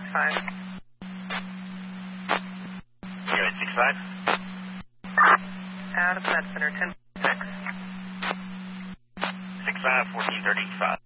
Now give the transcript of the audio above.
65. Unit 65. Out of Med Center, 10-6. 65, 1435.